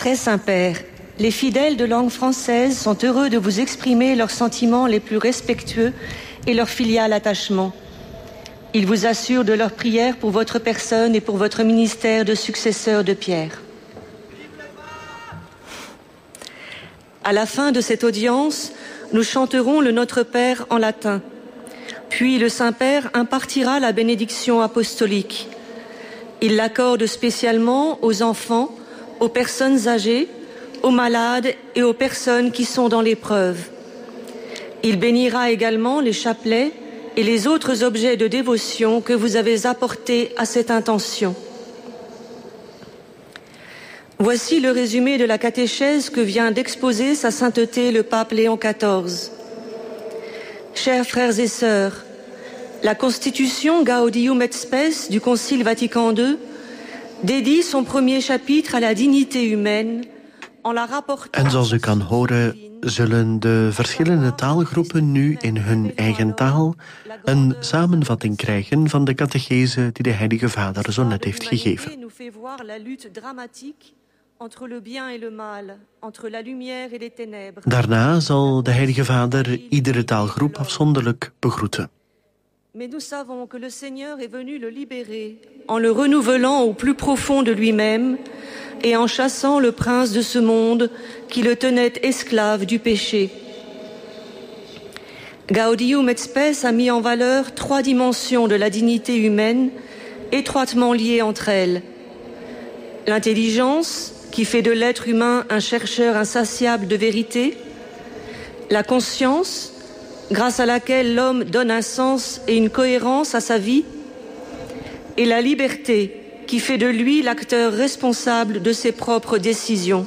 Très Saint-Père, les fidèles de langue française sont heureux de vous exprimer leurs sentiments les plus respectueux et leur filial attachement. Ils vous assurent de leur prière pour votre personne et pour votre ministère de successeur de Pierre. À la fin de cette audience, nous chanterons le Notre Père en latin. Puis le Saint-Père impartira la bénédiction apostolique. Il l'accorde spécialement aux enfants, aux personnes âgées, aux malades et aux personnes qui sont dans l'épreuve. Il bénira également les chapelets et les autres objets de dévotion que vous avez apportés à cette intention. Voici le résumé de la catéchèse que vient d'exposer sa sainteté le pape Léon XIV. Chers frères et sœurs, la constitution Gaudium et Spes du Concile Vatican II dédie son premier chapitre à la dignité humaine en la rapportant... En zoals u kan horen, zullen de verschillende taalgroepen nu in hun eigen taal een samenvatting krijgen van de catechese die de Heilige Vader zo net heeft gegeven. Daarna zal de Heilige Vader iedere taalgroep afzonderlijk begroeten. Mais nous savons que le Seigneur est venu le libérer en le renouvelant au plus profond de lui-même et en chassant le prince de ce monde qui le tenait esclave du péché. Gaudium et Spes a mis en valeur 3 dimensions de la dignité humaine étroitement liées entre elles. L'intelligence, qui fait de l'être humain un chercheur insatiable de vérité, la conscience, grâce à laquelle l'homme donne un sens et une cohérence à sa vie, et la liberté, qui fait de lui l'acteur responsable de ses propres décisions.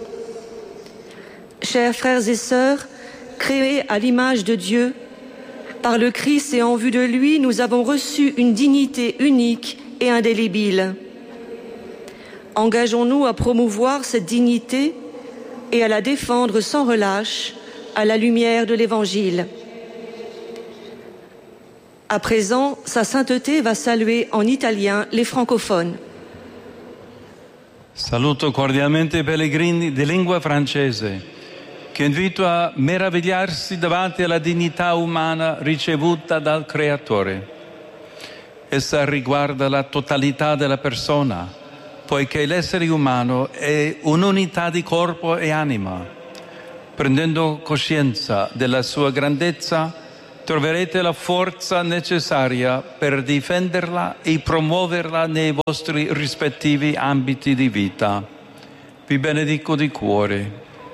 Chers frères et sœurs, créés à l'image de Dieu, par le Christ et en vue de lui, nous avons reçu une dignité unique et indélébile. Engageons-nous à promouvoir cette dignité et à la défendre sans relâche à la lumière de l'Évangile. À présent, sa sainteté va saluer en italien les francophones. Saluto cordialmente i pellegrini di lingua francese, che invito a meravigliarsi davanti alla dignità umana ricevuta dal Creatore. Essa riguarda la totalità della persona, poiché l'essere umano è un'unità di corpo e anima. Prendendo coscienza della sua grandezza, troverete la forza necessaria per difenderla e promuoverla nei vostri rispettivi ambiti di vita. Vi benedico di cuore.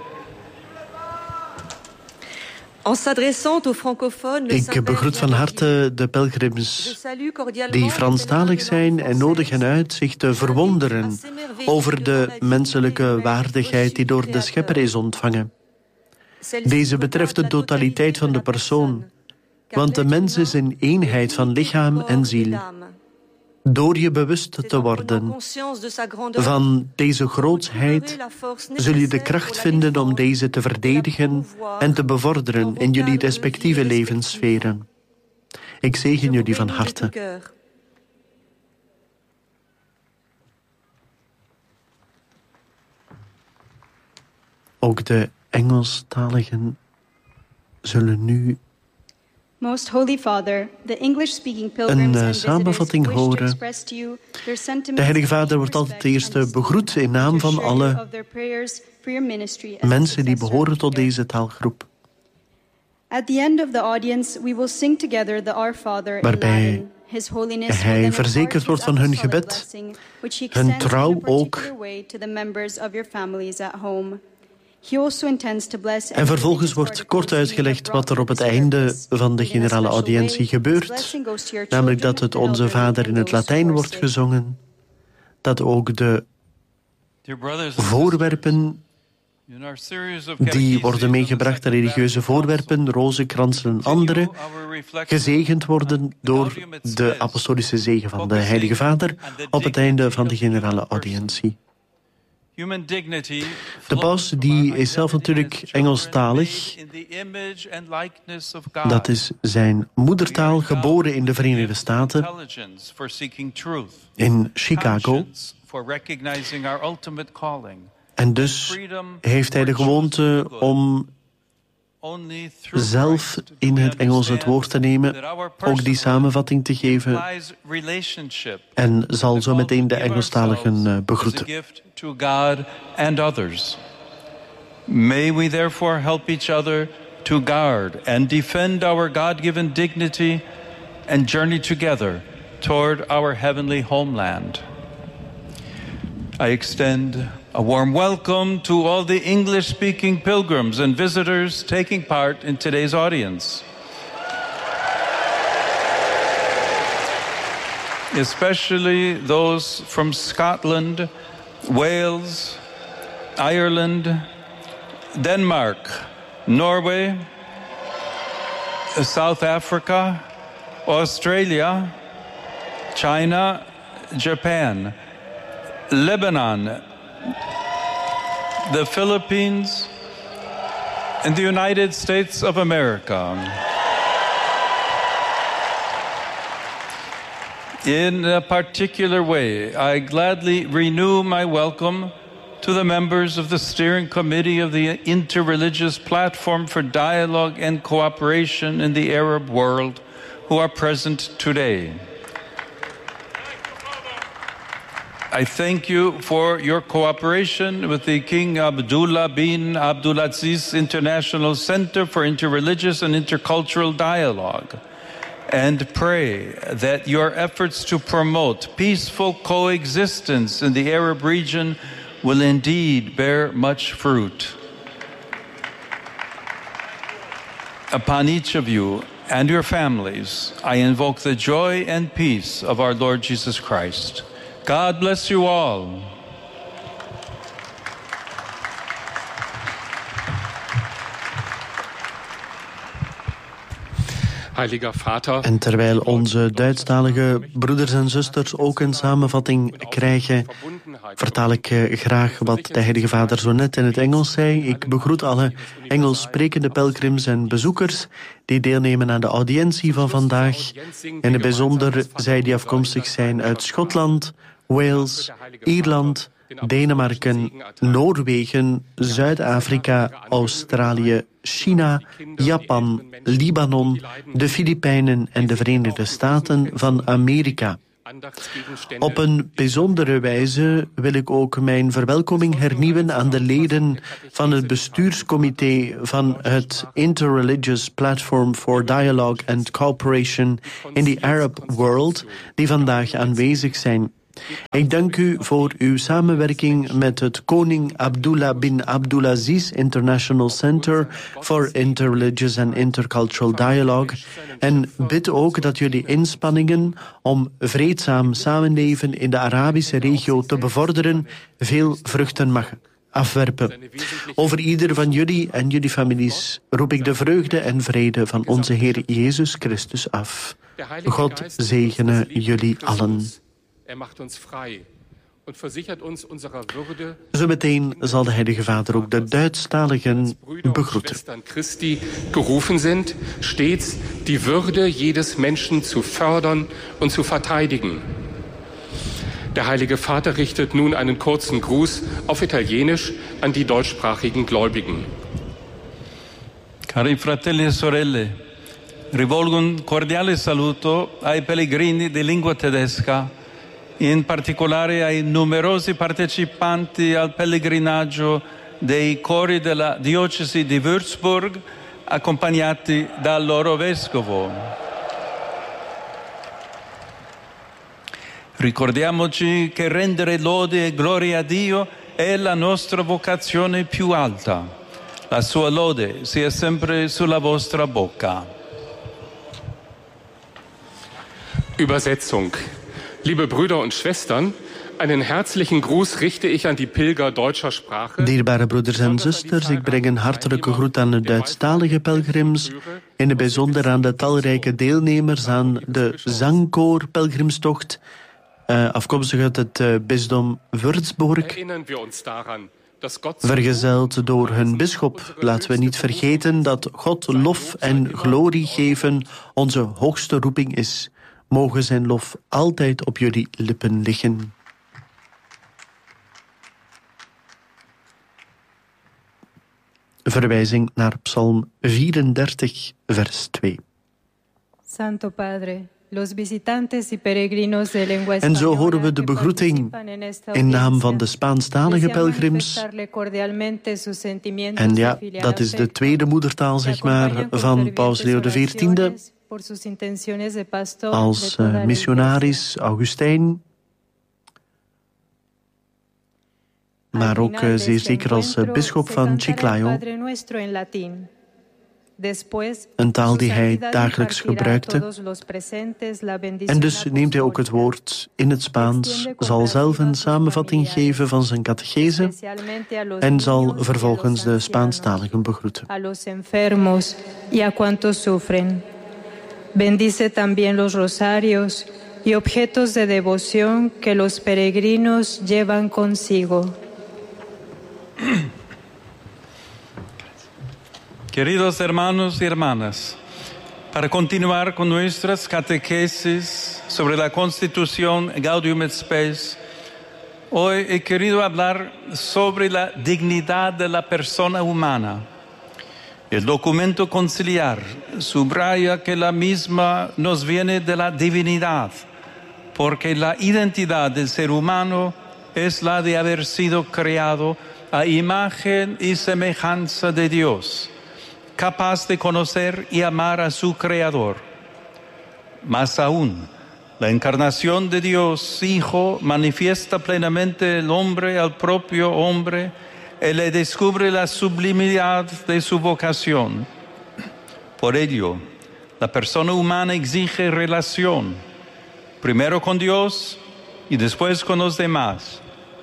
Ik begroet van harte de pelgrims die Franstalig zijn en nodig hen uit zich te verwonderen over de menselijke waardigheid die door de Schepper is ontvangen. Deze betreft de totaliteit van de persoon, want de mens is een eenheid van lichaam en ziel. Door je bewust te worden van deze grootsheid, zul je de kracht vinden om deze te verdedigen en te bevorderen in jullie respectieve levenssferen. Ik zegen jullie van harte. Ook de Engelstaligen zullen nu Most Holy Father, the English-speaking pilgrims and samenvatting horen. De Heilige Vader wordt altijd eerst begroet in naam van alle mensen die behoren tot deze taalgroep. Waarbij hij verzekerd wordt van hun gebed, hun trouw ook. En vervolgens wordt kort uitgelegd wat er op het einde van de generale audiëntie gebeurt. Namelijk dat het Onze Vader in het Latijn wordt gezongen. Dat ook de voorwerpen die worden meegebracht, de religieuze voorwerpen, rozenkransen en andere, gezegend worden door de apostolische zegen van de Heilige Vader op het einde van de generale audiëntie. De paus die is zelf natuurlijk Engelstalig. Dat is zijn moedertaal, geboren in de Verenigde Staten, in Chicago. En dus heeft hij de gewoonte om zelf in het Engels het woord te nemen, ook die samenvatting te geven, en zal zo meteen de Engelstaligen begroeten. May we therefore help each other to guard and defend our God-given dignity and journey together toward our heavenly homeland. I extend a warm welcome to all the English-speaking pilgrims and visitors taking part in today's audience. Especially those from Scotland, Wales, Ireland, Denmark, Norway, South Africa, Australia, China, Japan, Lebanon, the Philippines, and the United States of America. In a particular way, I gladly renew my welcome to the members of the Steering Committee of the Interreligious Platform for Dialogue and Cooperation in the Arab World who are present today. I thank you for your cooperation with the King Abdullah bin Abdulaziz International Center for Interreligious and Intercultural Dialogue, and pray that your efforts to promote peaceful coexistence in the Arab region will indeed bear much fruit. Upon each of you and your families, I invoke the joy and peace of our Lord Jesus Christ. God bless you all. En terwijl onze Duitsstalige broeders en zusters ook een samenvatting krijgen, vertaal ik graag wat de Heilige Vader zo net in het Engels zei. Ik begroet alle Engels sprekende pelgrims en bezoekers die deelnemen aan de audiëntie van vandaag. In het bijzonder zij die afkomstig zijn uit Schotland, Wales, Ierland, Denemarken, Noorwegen, Zuid-Afrika, Australië, China, Japan, Libanon, de Filipijnen en de Verenigde Staten van Amerika. Op een bijzondere wijze wil ik ook mijn verwelkoming hernieuwen aan de leden van het bestuurscomité van het Interreligious Platform for Dialogue and Cooperation in the Arab World, die vandaag aanwezig zijn. Ik dank u voor uw samenwerking met het Koning Abdullah bin Abdulaziz International Center for Interreligious and Intercultural Dialogue en bid ook dat jullie inspanningen om vreedzaam samenleven in de Arabische regio te bevorderen veel vruchten mag afwerpen. Over ieder van jullie en jullie families roep ik de vreugde en vrede van onze Heer Jezus Christus af. God zegene jullie allen. Zometeen zal de Heilige Vader ook de Duitsstaligen begroeten. Christi gerufen sind, stets die Würde jedes Menschen zu fördern und zu verteidigen. Der Heilige Vater richtet nun einen kurzen Gruß auf Italienisch an die deutschsprachigen Gläubigen. Cari fratelli e sorelle, rivolgo un cordiale saluto ai pellegrini di lingua tedesca, in particolare ai numerosi partecipanti al pellegrinaggio dei cori della diocesi di Würzburg, accompagnati dal loro vescovo. Ricordiamoci che rendere lode e gloria a Dio è la nostra vocazione più alta. La sua lode sia sempre sulla vostra bocca. Übersetzung. Liebe Brüder und Schwestern, einen herzlichen Gruß richte ich an die Pilger deutscher Sprache. Dierbare broeders en zusters, ik breng een hartelijke groet aan de Duitsstalige pelgrims, in het bijzonder aan de talrijke deelnemers aan de zangkoor-pelgrimstocht, afkomstig uit het bisdom Würzburg, vergezeld door hun bisschop. Laten we niet vergeten dat God lof en glorie geven onze hoogste roeping is. Mogen zijn lof altijd op jullie lippen liggen. verwijzing naar Psalm 34, vers 2. Santo Padre, los visitantes y peregrinos de lengua En zo horen we de begroeting in naam van de Spaanstalige pelgrims. En ja, dat is de tweede moedertaal, zeg maar, van Paus Leo XIV. Als missionaris Augustijn, maar ook zeer zeker als bisschop van Chiclayo. Een taal die hij dagelijks gebruikte. En dus neemt hij ook het woord in het Spaans, zal zelf een samenvatting geven van zijn catechese en zal vervolgens de Spaanstaligen begroeten. Bendice también los rosarios y objetos de devoción que los peregrinos llevan consigo. Queridos hermanos y hermanas, para continuar con nuestras catequesis sobre la Constitución Gaudium et Spes, hoy he querido hablar sobre la dignidad de la persona humana. El documento conciliar subraya que la misma nos viene de la divinidad, porque la identidad del ser humano es la de haber sido creado a imagen y semejanza de Dios, capaz de conocer y amar a su Creador. Más aún, la encarnación de Dios Hijo manifiesta plenamente el hombre al propio hombre y le descubre la sublimidad de su vocación. Por ello, la persona humana exige relación, primero con Dios y después con los demás.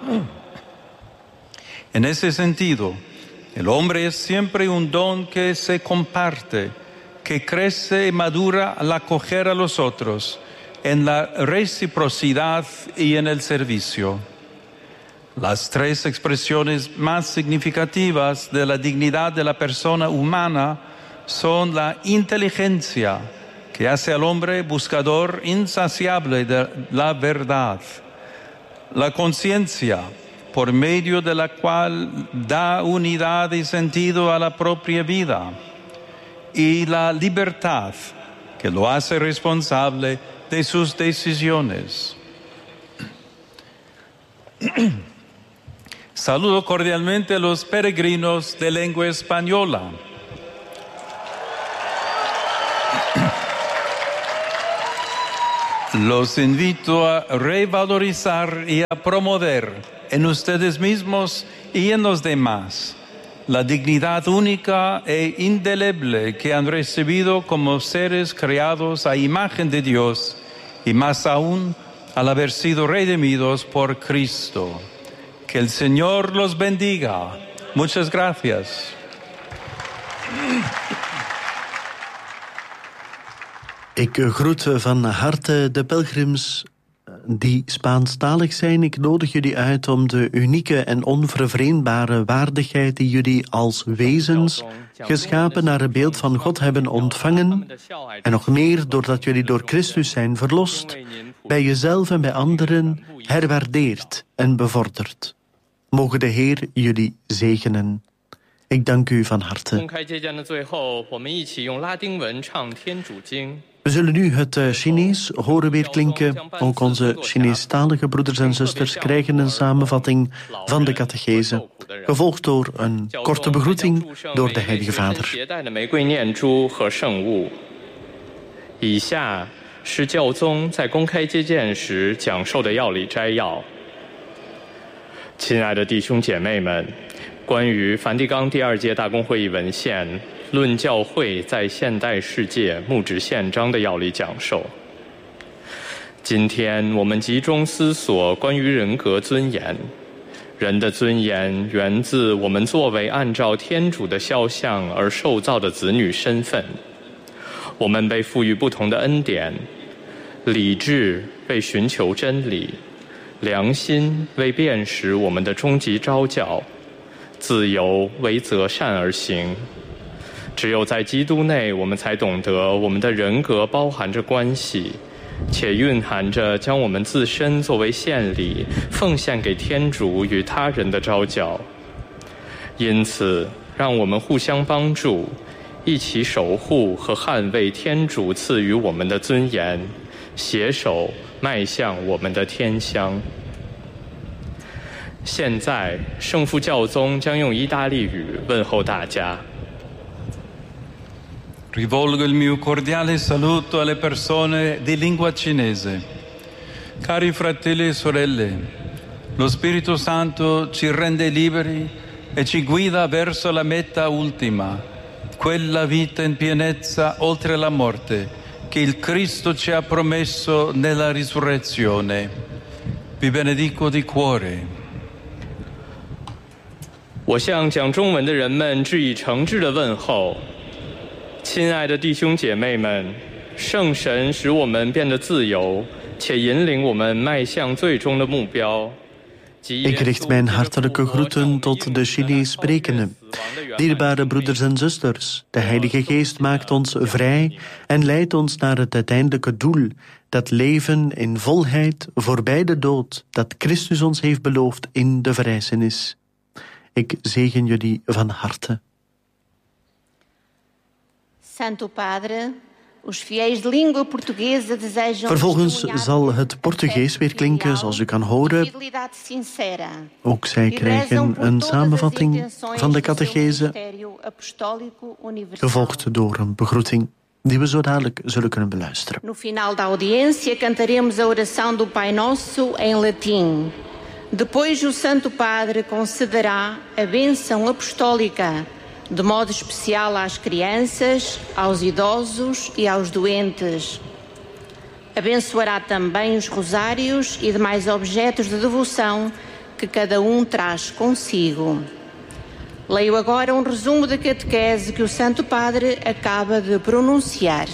En ese sentido, el hombre es siempre un don que se comparte, que crece y madura al acoger a los otros, en la reciprocidad y en el servicio. Las tres expresiones más significativas de la dignidad de la persona humana son la inteligencia, que hace al hombre buscador insaciable de la verdad, la conciencia, por medio de la cual da unidad y sentido a la propia vida, y la libertad, que lo hace responsable de sus decisiones. Saludo cordialmente a los peregrinos de lengua española. Los invito a revalorizar y a promover en ustedes mismos y en los demás la dignidad única e indeleble que han recibido como seres creados a imagen de Dios y más aún al haber sido redimidos por Cristo. Que el Señor los bendiga. Muchas gracias. Ik groet van harte de pelgrims die Spaanstalig zijn. Ik nodig jullie uit om de unieke en onvervreemdbare waardigheid die jullie als wezens, geschapen naar het beeld van God, hebben ontvangen, en nog meer doordat jullie door Christus zijn verlost, bij jezelf en bij anderen herwaardeerd en bevorderd. Mogen de Heer jullie zegenen. Ik dank u van harte. We zullen nu het Chinees horen weerklinken. Ook onze Chineestalige broeders en zusters krijgen een samenvatting van de catechese, gevolgd door een korte begroeting door de Heilige Vader. 以下是教宗在公开接见时讲授的要理摘要。亲爱的弟兄姐妹们，关于梵蒂冈第2届大公会议文献《论教会在现代世界牧职宪章》的要理讲授。今天我们集中思索关于人格尊严。人的尊严源自我们作为按照天主的肖像而受造的子女身份。我们被赋予不同的恩典，理智为寻求真理，良心为辨识我们的终极召叫，自由为择善而行。只有在基督内，我们才懂得我们的人格包含着关系，且蕴含着将我们自身作为献礼奉献给天主与他人的召叫。因此， 让我们互相帮助，一起守护和捍卫天主赐予我们的尊严，携手迈向我们的天乡。现在，圣父教宗将用意大利语问候大家。 Rivolgo il mio cordiale saluto alle persone di lingua cinese. Cari fratelli e sorelle, lo Spirito Santo ci rende liberi e ci guida verso la meta ultima, quella vita in pienezza oltre la morte che il Cristo ci ha promesso nella risurrezione. Vi benedico di cuore. 我向讲中文的人们致以诚挚的问候。亲爱的弟兄姐妹们，圣神使我们变得自由，且引领我们迈向最终的目标。 Ik richt mijn hartelijke groeten tot de Chinees sprekenden. Dierbare broeders en zusters, de Heilige Geest maakt ons vrij en leidt ons naar het uiteindelijke doel, dat leven in volheid voorbij de dood, dat Christus ons heeft beloofd in de verrijzenis. Ik zegen jullie van harte. Santo Padre, os fiéis de língua portuguesa desejam. Vervolgens zal het Portugees weer klinken, zoals u kan horen. Ook zij krijgen een samenvatting van de catechese, gevolgd door een begroeting die we zo dadelijk zullen kunnen beluisteren. No final da audiência cantaremos a oração do Pai Nosso em latim. Depois o Santo Padre concederá a bênção apostólica, de modo especial às crianças, aos idosos e aos doentes. Abençoará também os rosários e demais objetos de devoção que cada traz consigo. Leio agora um resumo da catequese que o Santo Padre acaba de pronunciar.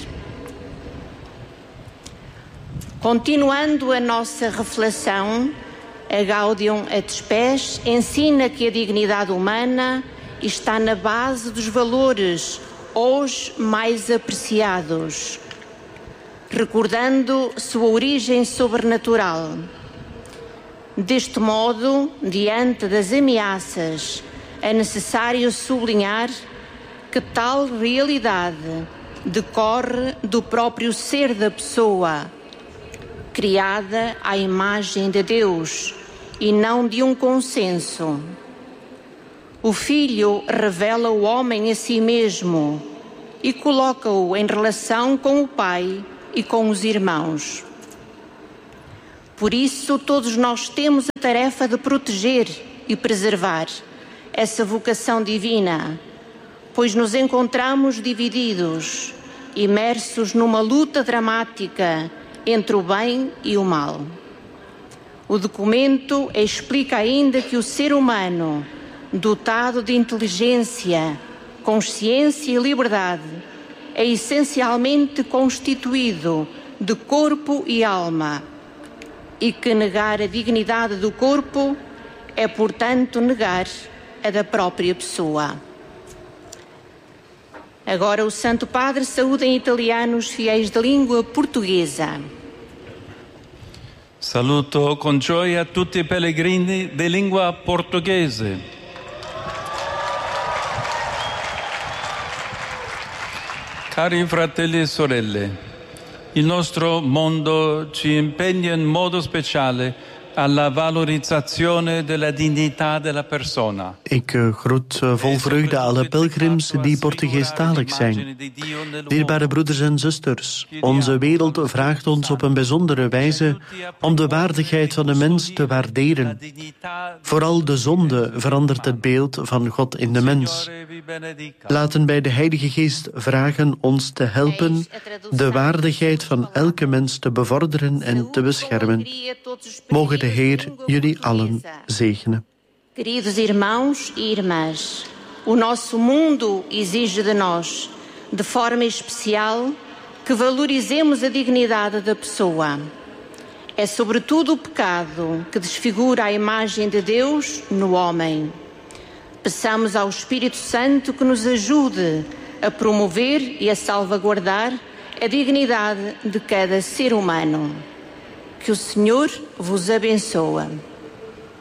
Continuando a nossa reflexão, a Gaudium et Spes ensina que a dignidade humana está na base dos valores hoje mais apreciados, recordando sua origem sobrenatural. Deste modo, diante das ameaças, é necessário sublinhar que tal realidade decorre do próprio ser da pessoa, criada à imagem de Deus e não de um consenso. O Filho revela o homem a si mesmo e coloca-o em relação com o Pai e com os irmãos. Por isso, todos nós temos a tarefa de proteger e preservar essa vocação divina, pois nos encontramos divididos, imersos numa luta dramática entre o bem e o mal. O documento explica ainda que o ser humano, dotado de inteligência, consciência e liberdade, é essencialmente constituído de corpo e alma, e que negar a dignidade do corpo é, portanto, negar a da própria pessoa. Agora o Santo Padre saúda em italiano os fiéis de língua portuguesa. Saluto con gioia tutti i pellegrini di lingua portoghese. Cari fratelli e sorelle, il nostro mondo ci impegna in modo speciale alla valorizzazione della dignità della persona. Ik groet vol vreugde alle pelgrims die Portugeestalig zijn. Dierbare broeders en zusters, onze wereld vraagt ons op een bijzondere wijze om de waardigheid van de mens te waarderen. Vooral de zonde verandert het beeld van God in de mens. Laten wij de Heilige Geest vragen ons te helpen de waardigheid van elke mens te bevorderen en te beschermen. Mogen de Heer jullie allen zegenen. Queridos irmãos e irmãs, o nosso mundo exige de nós, de forma especial, que valorizemos a dignidade da pessoa. É sobretudo o pecado que desfigura a imagem de Deus no homem. Peçamos ao Espírito Santo que nos ajude a promover e a salvaguardar a dignidade de cada ser humano. Que o Senhor vos abençoe.